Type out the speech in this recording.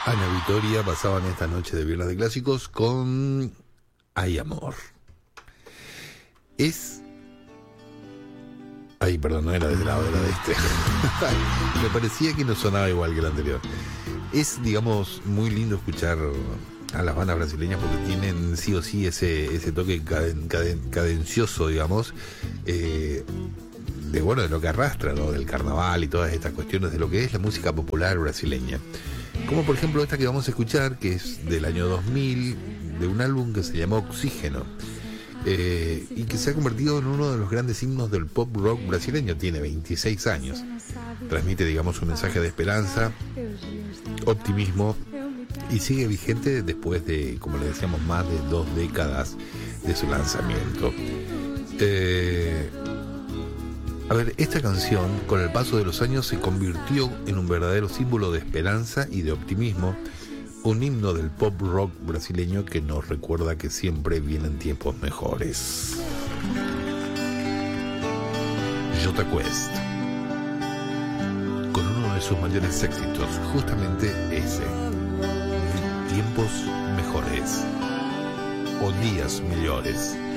Ana Victoria pasaban esta noche de Viernes de Clásicos con Hay Amor. Ay, perdón, no era de lado, era de este. Me parecía que no sonaba igual que el anterior. Es, digamos, muy lindo escuchar a las bandas brasileñas porque tienen sí o sí ese toque cadencioso, digamos, de lo que arrastra, ¿no? Del carnaval y todas estas cuestiones de lo que es la música popular brasileña. Como por ejemplo esta que vamos a escuchar, que es del año 2000, de un álbum que se llama Oxígeno, y que se ha convertido en uno de los grandes himnos del pop rock brasileño. Tiene 26 años. Transmite, digamos, un mensaje de esperanza, optimismo, y sigue vigente después de, como le decíamos, más de 2 décadas de su lanzamiento. Esta canción, con el paso de los años, se convirtió en un verdadero símbolo de esperanza y de optimismo, un himno del pop rock brasileño que nos recuerda que siempre vienen tiempos mejores. Jota Quest, con uno de sus mayores éxitos, justamente ese, tiempos mejores o días mejores.